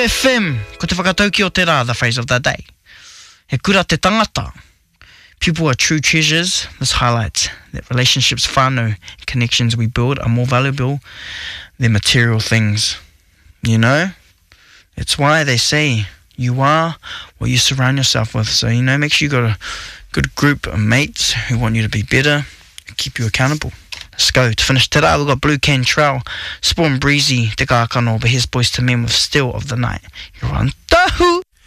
FM, ko te whakatauki o te rā, the phrase of the day. He kura te tangata. People are true treasures. This highlights that relationships, whānau, connections we build are more valuable than material things. You know? It's why they say you are what you surround yourself with. So, make sure you got a good group of mates who want you to be better and keep you accountable. Let's go. To finish te rā, we've got Blue Cantrell, Sport and Breezy, Te Kākano, but here's Boys to Men with Still of the Night. You're on Tahu!